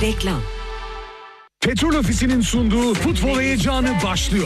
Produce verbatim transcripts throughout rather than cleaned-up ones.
Reklam. Petrol Ofisi'nin sunduğu futbol heyecanı başlıyor.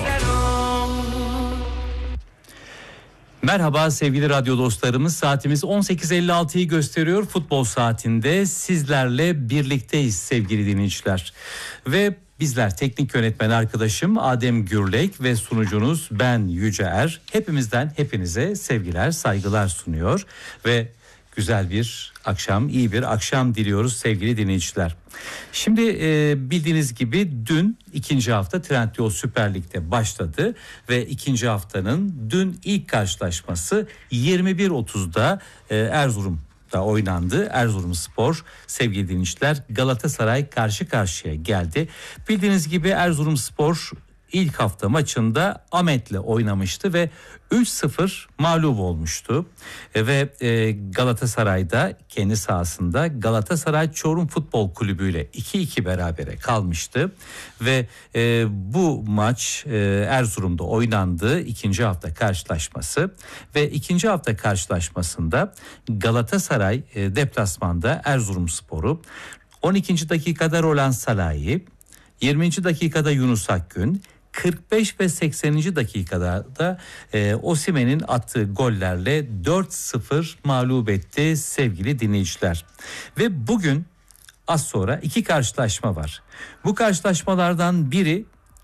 Merhaba sevgili radyo dostlarımız, saatimiz on sekiz elli altıyı gösteriyor. Futbol saatinde sizlerle birlikteyiz sevgili dinleyiciler. Ve bizler teknik yönetmen arkadaşım Adem Gürlek ve sunucunuz ben Yüce Er. Hepimizden hepinize sevgiler, saygılar sunuyor ve güzel bir akşam, iyi bir akşam diliyoruz sevgili dinleyiciler. Şimdi e, bildiğiniz gibi dün ikinci hafta Trendyol Süper Lig'de başladı ve ikinci haftanın dün ilk karşılaşması yirmi bir otuzda e, Erzurum'da oynandı. Erzurumspor sevgili dinleyiciler Galatasaray karşı karşıya geldi. Bildiğiniz gibi Erzurumspor İlk hafta maçında Ahmet'le oynamıştı ve üç sıfır mağlup olmuştu. E, ve e, Galatasaray'da kendi sahasında Galatasaray Çorum Futbol Kulübü ile iki iki berabere kalmıştı. Ve e, bu maç e, Erzurum'da oynandı, ikinci hafta karşılaşması ve ikinci hafta karşılaşmasında Galatasaray e, deplasmanda Erzurumspor'u on ikinci dakikada Roland Salahi, yirminci dakikada Yunus Akgün, kırk beş ve sekseninci dakikada da e, Osimhen'in attığı gollerle dört sıfır mağlup etti sevgili dinleyiciler. Ve bugün az sonra iki karşılaşma var. Bu karşılaşmalardan biri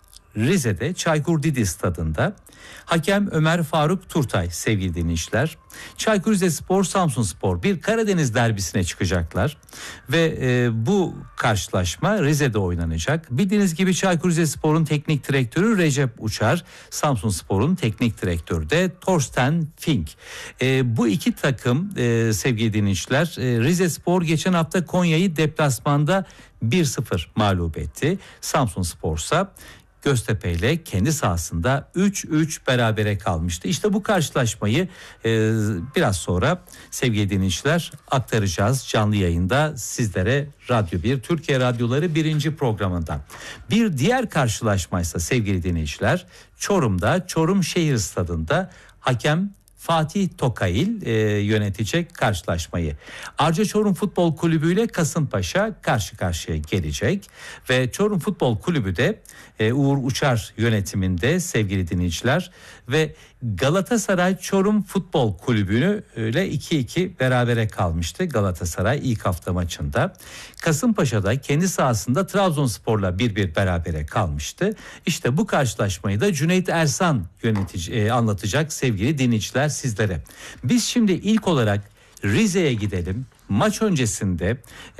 Rize'de Çaykur Didi Stadı'nda. Hakem Ömer Faruk Turtay sevgili dinleyiciler. Çaykur Rizespor Samsunspor bir Karadeniz derbisine çıkacaklar. Ve e, bu karşılaşma Rize'de oynanacak. Bildiğiniz gibi Çaykur Rizespor'un teknik direktörü Recep Uçar. Samsunspor'un teknik direktörü de Thorsten Fink. E, bu iki takım e, sevgili dinleyiciler e, Rizespor geçen hafta Konya'yı deplasmanda bir sıfır mağlup etti. Samsunspor ise Göztepe ile kendi sahasında üç üç berabere kalmıştı. İşte bu karşılaşmayı e, biraz sonra sevgili dinleyiciler aktaracağız canlı yayında sizlere Radyo bir Türkiye Radyoları birinci programından. Bir diğer karşılaşmaysa sevgili dinleyiciler Çorum'da Çorum Şehir Stadı'nda hakem Fatih Tokail e, yönetecek karşılaşmayı. Arca Çorum Futbol Kulübü ile Kasımpaşa karşı karşıya gelecek ve Çorum Futbol Kulübü de e, Uğur Uçar yönetiminde sevgili dinleyiciler ve Galatasaray Çorum Futbol Kulübü ile iki iki berabere kalmıştı Galatasaray ilk hafta maçında. Kasımpaşa'da kendi sahasında Trabzonspor'la bir bir berabere kalmıştı. İşte bu karşılaşmayı da Cüneyt Ersan yönetici e, anlatacak sevgili dinleyiciler sizlere. Biz şimdi ilk olarak Rize'ye gidelim. Maç öncesinde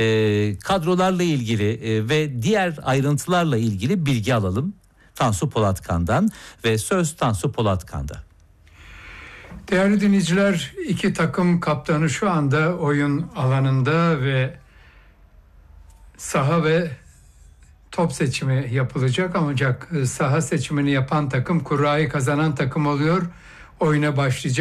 e, kadrolarla ilgili e, ve diğer ayrıntılarla ilgili bilgi alalım Tansu Polatkan'dan ve söz Tansu Polatkan'da. Değerli dinleyiciler, iki takım kaptanı şu anda oyun alanında ve saha ve top seçimi yapılacak. Ancak saha seçimini yapan takım kurayı kazanan takım oluyor. Oyuna başlayacak.